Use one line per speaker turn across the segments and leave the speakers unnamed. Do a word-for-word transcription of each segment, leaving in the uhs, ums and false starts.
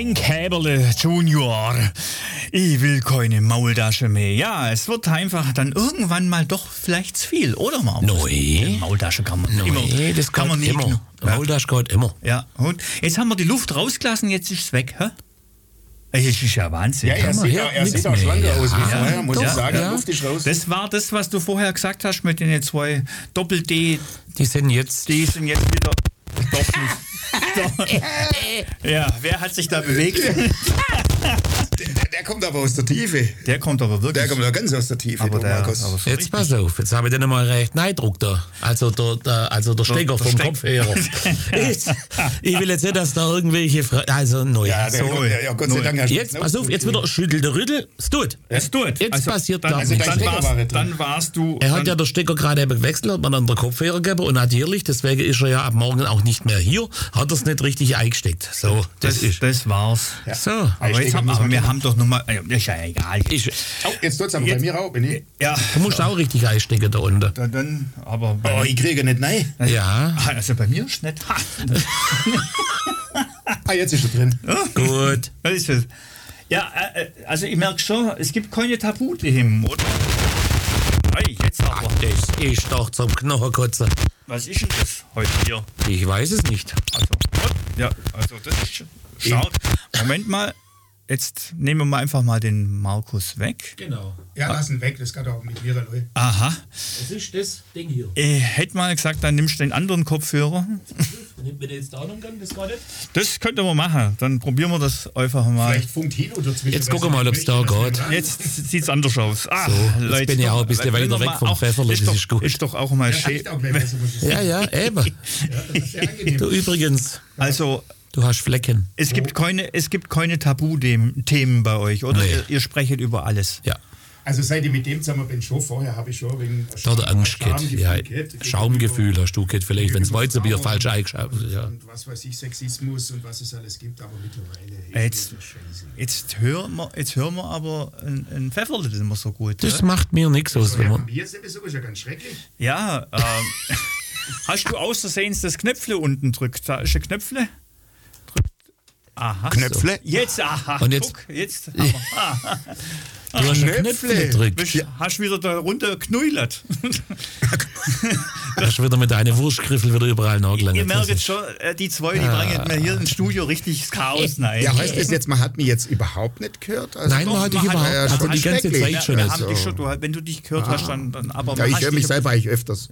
Frank Häberle Junior. Ich will keine Maultasche mehr. Ja, es wird einfach dann irgendwann mal doch vielleicht zu viel, oder Markus?
Nein.
Maultasche kann man
Nein,
immer.
das
kann man nicht
immer.
genug.
Maultasche geht immer.
Ja, und jetzt haben wir die Luft rausgelassen, jetzt ist es weg, hä? Es ist ja Wahnsinn.
Ja, er sieht,
her,
auch, er
nix
sieht auch
mehr.
schlanker
Ja.
aus wie
Ja,
vorher, muss
doch,
ich sagen.
ja.
Luft ist raus.
Das war das, was du vorher gesagt hast mit den zwei Doppel-D.
Die sind jetzt.
Die sind jetzt wieder doch nicht. Doch. Ja, wer hat sich da bewegt?
Der, der kommt aber aus der Tiefe.
Der kommt aber wirklich.
Der kommt ja ganz aus der Tiefe,
aber
der,
der,
Markus.
aber so
Jetzt
richtig.
pass auf, jetzt habe ich den mal recht Neidruck da. Also der, der, also der Stecker
der
vom
Steck-
Kopfhörer. ich, ich will jetzt nicht, dass da irgendwelche. Fra also neu.
Ja, der,
so.
ja, ja, Gott sei Dank hast du
Jetzt,
den
pass auf, jetzt wieder schüttelt der Rüttel. Es tut.
Es tut.
Jetzt
Also,
passiert
dann,
gar
also
nichts.
dann,
Stecker war
warst,
drin.
dann warst du.
Er hat
dann,
ja der Stecker gerade eben gewechselt, hat man dann der Kopfhörer gegeben und natürlich, deswegen ist er ja ab morgen auch nicht mehr hier, hat er es nicht richtig eingesteckt. So, das,
das,
ist.
das war's.
So.
Aber, jetzt
Einstecken
haben,
muss
aber
man
wir
immer.
haben doch nochmal. Ist ja egal.
Ich,
Oh, jetzt tut es aber
Jetzt-
bei mir auch. Bin ich.
Ja.
du musst auch richtig einstecken da unten.
Dann, dann aber.
Oh, ich kriege nicht nein.
Ja,
Ah, also bei mir ist nicht. Ha.
Ah, jetzt ist er drin.
gut.
Was ist das? Ja, äh, also ich merke schon, es gibt keine Tabuthemen, oder? Hey, jetzt
Ach,
aber.
das ist doch zum Knochenkotzen.
Was ist denn das heute hier?
Ich weiß es nicht.
Also, ja, also das ist stark. Moment mal, jetzt nehmen wir mal einfach mal den Markus weg.
Genau.
Ja, lass ihn weg, das geht auch mit mir, Leute.
Aha.
Das ist das Ding hier.
Ich hätte mal gesagt, dann nimmst du den anderen Kopfhörer.
Nimmt mir jetzt da noch an, das gar nicht?
Das könnten wir machen. Dann probieren wir das einfach mal.
Vielleicht funkt Hino dazwischen.
Jetzt gucken wir mal, ob's da geht.
Jetzt sieht es anders aus. Ah,
So, jetzt bin ich auch ein bisschen
wenn
weiter
wir
weg
mal
vom
auch-
Pfefferle,
ist
das
doch,
ist gut.
Ist doch auch mal
Ja,
schön.
riecht auch gleich besser, muss ich sagen.
Ja, ja, eben.
Ja, das ist sehr angenehm.
Du übrigens,
Also,
du hast Flecken.
es gibt keine, es gibt keine Tabuthemen bei euch, oder?
Nee.
Ihr, ihr sprecht über alles.
Ja.
Also seit ich mit dem zusammen bin, schon vorher habe ich schon wegen
Da hat er Angst gehabt. Ja,
gehabt.
Schaumgefühl hast du gehabt, vielleicht, wenn das
Gegenüber
Weizenbier
Frauen
falsch eingeschaut ja.
Und was weiß ich, Sexismus und was es alles gibt, aber mittlerweile ist
Jetzt,
das Scheiße.
jetzt, hören wir, jetzt hören wir aber ein, ein Pfefferle immer so gut.
Das
ja?
macht mir nichts aus, wenn
Ja,
man.
mir sowieso ist ja ganz schrecklich.
Ja, ähm, hast du aus Versehen das Knöpfle unten drückt? Da ist ein Knöpfle. Drückt. Aha.
Knöpfle?
Jetzt, aha.
Und jetzt-
Guck, jetzt haben wir. Ah,
Du hast einen
Knöpfle.
Knöpfle gedrückt.
bist- hast wieder da runter geknäulert.
Du hast wieder mit deinen Wurstgriffel wieder überall nachgelangt.
Ihr
Das
merkt
ist-
schon, äh, die zwei, die bringen mir hier ins Studio richtig das Chaos rein.
Ja, heißt das jetzt, man hat mich jetzt überhaupt nicht gehört? Also
Nein, man hat dich
man hat-
überhaupt,
ja,
also
schon
die ganze
schrecklich.
Zeit
Ja,
schon
wir
nicht.
haben dich schon, du, wenn du dich gehört hast, dann, dann aber
Ja,
man
ich
hast
höre mich
dich-
selber eigentlich öfters.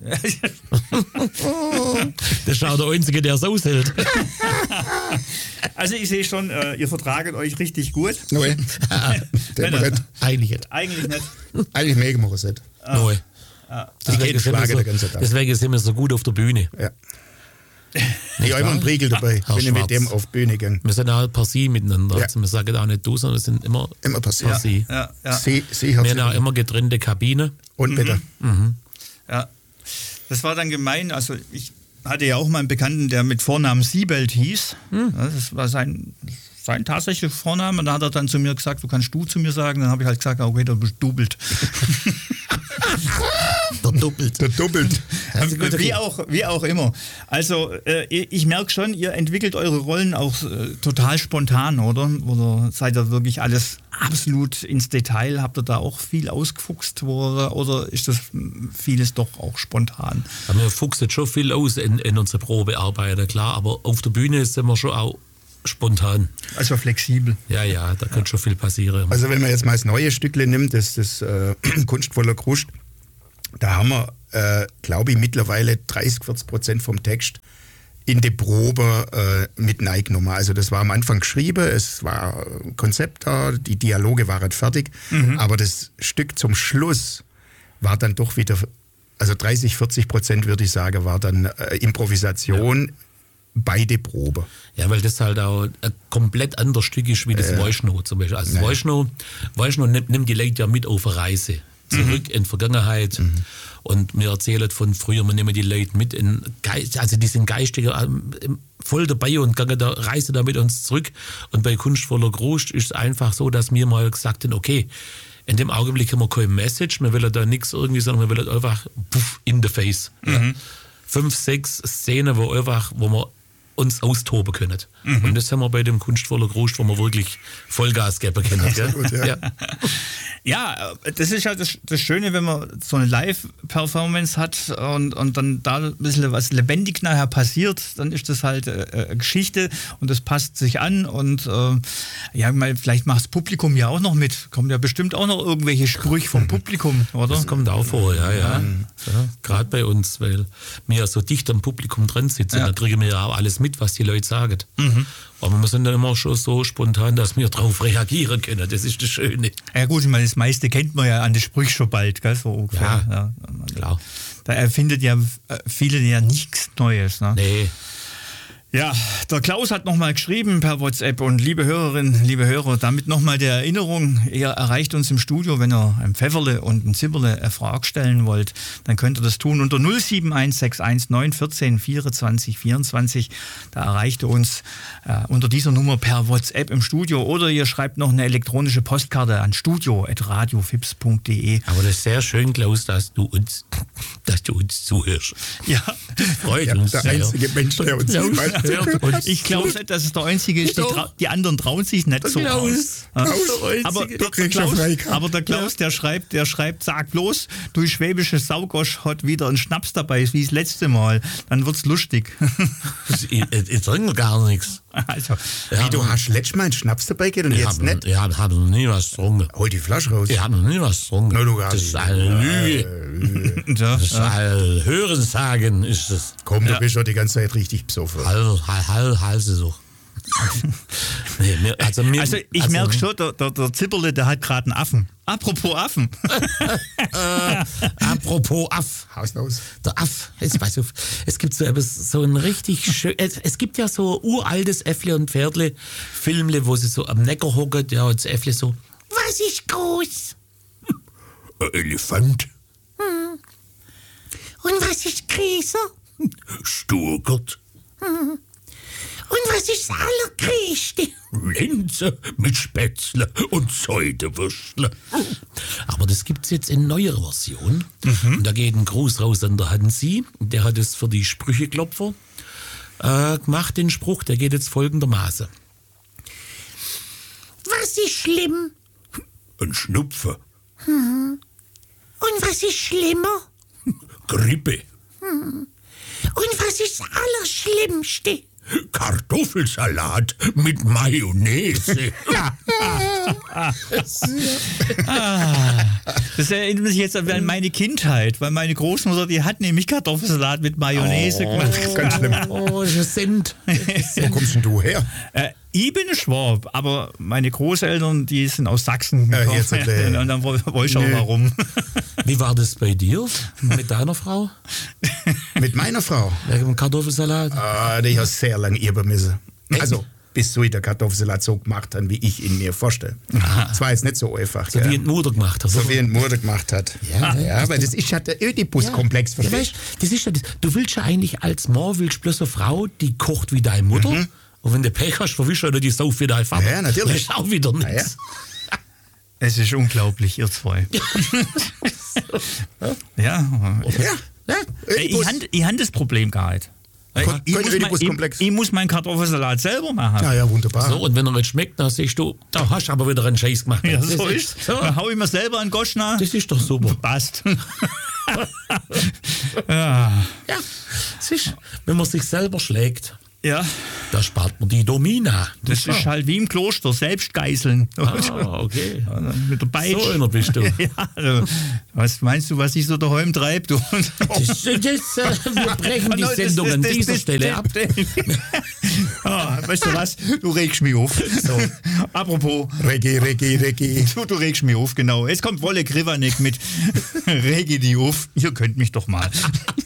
Das ist auch der Einzige, der es aushält.
Also ich sehe schon, äh, ihr vertraget euch richtig gut.
Nein, der
Nein,
Brett.
Eigentlich nicht.
Eigentlich nicht.
Eigentlich mega Morissette.
Neu. Deswegen,
geht
sind wir
Schlager
so,
der ganze Tag.
deswegen sind wir so gut auf der Bühne.
Ja. Ich habe immer einen Priegel dabei,
Herr
wenn ich
Schwarz.
mit dem auf die Bühne gehe.
Wir sind auch per Sie miteinander.
Ja.
Also wir sagen auch nicht du, sondern wir sind immer
Immer passiert.
per Sie.
Ja, ja,
Sie, Sie
Wir
hat
haben auch immer getrennte Kabine.
Und bitte.
ja. Das war dann gemein. Also ich hatte ja auch mal einen Bekannten, der mit Vornamen Siebelt hieß. Ja, das war sein, sein tatsächlicher Vorname. Und da hat er dann zu mir gesagt, du kannst du zu mir sagen. Dann habe ich halt gesagt, okay, du bist Dubelt.
Der doppelt.
Der doppelt.
Also gut, okay.
Wie auch, wie auch immer. Also äh, ich merke schon, ihr entwickelt eure Rollen auch äh, total spontan, oder? Oder seid ihr wirklich alles absolut ins Detail? Habt ihr da auch viel ausgefuchst? Oder, oder ist das mm, vieles doch auch spontan?
Ja, wir fuchsen schon viel aus in, in unsere Probearbeiten, klar. Aber auf der Bühne sind wir schon auch spontan.
Also flexibel.
Ja, ja, da könnte schon viel passieren.
Also wenn man jetzt mal das neue Stückle nimmt, das, das äh, Kunstvoller Krust, da haben wir, äh, glaube ich, mittlerweile dreißig, vierzig Prozent vom Text in die Probe äh, mit reingenommen. Also das war am Anfang geschrieben, es war ein Konzept da, die Dialoge waren fertig, aber das Stück zum Schluss war dann doch wieder, also dreißig, vierzig Prozent würde ich sagen, war dann äh, Improvisation bei der Probe.
Ja, weil das halt auch ein komplett anderes Stück ist wie das
Ja.
Voice Note zum Beispiel. Also
Ja.
Voice Note, Voice Note nimmt, nimmt die Leute ja mit auf eine Reise. Zurück in die Vergangenheit. Und wir erzählen von früher, wir nehmen die Leute mit in Geist, also die sind geistig ähm, voll dabei und gehen da, reisen da mit uns zurück. Und bei Kunstvoller Krust ist es einfach so, dass wir mal gesagt haben, okay, in dem Augenblick haben wir keine Message, wir wollen da nichts irgendwie, sondern wir wollen einfach puff, in the face. Ja. Fünf, sechs Szenen, wo einfach, wo wir uns austoben können. Mhm. Und das haben wir bei dem Kunstvoller Groß, wo wir wirklich Vollgas geben können. Ja,
gut, ja.
Ja. Ja, das ist halt das, das Schöne, wenn man so eine Live-Performance hat und, und dann da ein bisschen was lebendig nachher passiert, dann ist das halt äh, eine Geschichte und das passt sich an und äh, ja, mal, vielleicht macht das Publikum ja auch noch mit. Kommen ja bestimmt auch noch irgendwelche Sprüche vom Publikum, oder?
Das kommt auch vor, ja, ja. ja Gerade bei uns, weil wir ja so dicht am Publikum drin sitzen, ja. Da kriegen wir ja auch alles mit, was die Leute sagen. Mhm. Aber wir sind dann immer schon so spontan, dass wir darauf reagieren können. Das ist das Schöne.
Ja gut, ich meine, das meiste kennt man ja an den Sprüchen schon bald, gell? So ungefähr.
Ja, ja, klar.
Da erfindet ja viele ja nichts Neues. Ne?
Nee.
Ja, der Klaus hat nochmal geschrieben per WhatsApp und liebe Hörerinnen, liebe Hörer, damit nochmal der Erinnerung, ihr erreicht uns im Studio, wenn ihr ein Pfefferle und ein Zipperle eine Frage stellen wollt, dann könnt ihr das tun unter null sieben eins sechs eins neun eins vier vierundzwanzig vierundzwanzig. Da erreicht ihr uns äh, unter dieser Nummer per WhatsApp im Studio oder ihr schreibt noch eine elektronische Postkarte an studio at radiofips punkt de.
Aber das ist sehr schön, Klaus, dass du uns, dass du uns zuhörst.
Ja,
das freut
ja,
uns
der
sehr.
einzige Mensch, der uns zuhört.
Ich glaube nicht, dass es der Einzige ist. Die, trau- die anderen trauen sich nicht so aus. Ja. Aber, der Klaus, aber der Klaus, der schreibt, der schreibt, sag bloß, du schwäbische Saugosch hat wieder einen Schnaps dabei, wie das letzte Mal. Dann wird's lustig.
Ich, ich trinke gar nichts.
Also,
ja, wie, du hast letztes Mal einen Schnaps dabei gehabt und
ich
jetzt
hab,
nicht?
Ich habe hab noch nie was getrunken.
Hol die Flasche raus.
Ich habe noch nie was getrunken.
No, du gar
das
nicht.
ist eine Lüge.
Ja,
das ist
ja.
ein Hörensagen ist das.
Komm,
Ja.
du bist doch die ganze Zeit richtig besoffen.
Hal, hal, hal, halse so. nee, mir, also, mir,
also ich
also,
merke schon, der, der, der Zipperle, der hat gerade einen Affen. Apropos Affen.
äh, apropos Aff.
Haus aus.
Der Aff. Jetzt weißt du, es gibt so, so ein richtig schön. Es, es gibt ja so uraltes Äffle und Pferdle Filmle, wo sie so am Neckar hocken, ja, und das Äffle so, was ist groß?
Ein Elefant.
Hm. Und was ist größer?
Sturgert.
Hm. Und was ist das Allergrößte?
Lenze mit Spätzle und Säudewürstle.
Aber das gibt es jetzt in neuer Version. Mhm. Und da geht ein Gruß raus an der Hansi. Der hat es für die Sprücheklopfer äh, gemacht, den Spruch. Der geht jetzt folgendermaßen. Was ist schlimm?
Ein Schnupfer.
Hm. Und was ist schlimmer?
Grippe.
Hm. Und was ist das Allerschlimmste?
Kartoffelsalat mit Mayonnaise.
Das erinnert mich jetzt an meine Kindheit, weil meine Großmutter, die hat nämlich Kartoffelsalat mit Mayonnaise
Oh,
gemacht.
ganz schlimm.
Oh, das sind.
Wo kommst denn du her?
Äh, ich bin ein Schwab, aber meine Großeltern, die sind aus Sachsen
Ja,
gekommen.
jetzt, äh,
und dann weiß ich auch
nee.
warum.
Wie war das bei dir mit deiner Frau?
Mit meiner Frau?
Wegen dem Kartoffelsalat?
Ah, die hat sehr lange üben müssen. Also, bis so der Kartoffelsalat so gemacht hat, wie ich ihn mir vorstelle. Das war jetzt nicht so einfach.
So
gell?
wie ein Mutter gemacht hat.
So wie ein Mutter gemacht hat.
Ja,
ja, aber das ist ja der Ödipus-Komplex.
Ja,
Ja,
weißt, das ist ja das. Du willst ja eigentlich als Mann willst bloß eine Frau, die kocht wie deine Mutter. Mhm. Und wenn du Pech hast, verwischst du die Sau wie dein Vater.
Ja, natürlich.
Das ist auch wieder nichts.
Ja.
Es ist unglaublich, ihr zwei. ja.
ja.
Ja.
Ich habe ich hab das Problem gar nicht. Ich,
Kein
ich, muss mein, ich,
Ödipus-Komplex.
ich muss meinen Kartoffelsalat selber machen.
Ja, ja, wunderbar.
So, und wenn er nicht schmeckt, dann siehst du, da hast du aber wieder einen Scheiß gemacht.
Ja,
das
so
ist,
ist
so.
Dann hau ich mir selber einen Gosch nach.
Das ist doch super.
Passt. ja.
Ja, das ist, wenn man sich selber schlägt,
ja,
da spart man die Domina.
das ist halt wie im Kloster, selbst geißeln.
Ah, okay.
Mit der Peitsche.
So einer bist du.
Ja, also, was meinst du, was sich so daheim treibt? Du?
Das, das, äh, wir brechen die Sendung an dieser Stelle ab.
Ah, weißt du was? Du regst mich auf. So. Apropos,
Reggae, Reggae, Reggae.
du, du regst mich auf, genau. Jetzt kommt Wolle Krivanek mit Regi die auf. Ihr könnt mich doch mal.